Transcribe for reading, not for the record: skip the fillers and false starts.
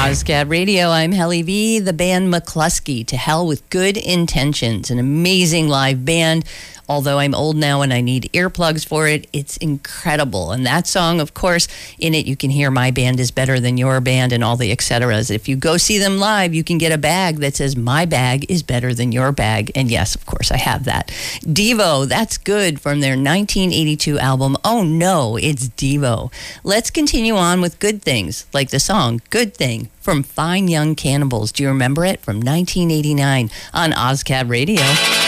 Ozcad Radio, I'm Helly V, the band McCluskey, To Hell with Good Intentions, an amazing live band. Although I'm old now and I need earplugs for it, it's incredible. And that song, of course, in it you can hear My Band is Better Than Your Band and all the et ceteras. If you go see them live, you can get a bag that says My Bag is Better Than Your Bag. And yes, of course, I have that. Devo, That's Good, from their 1982 album, Oh No, It's Devo. Let's continue on with good things, like the song Good Thing from Fine Young Cannibals. Do you remember it? From 1989 on Ozcad Radio.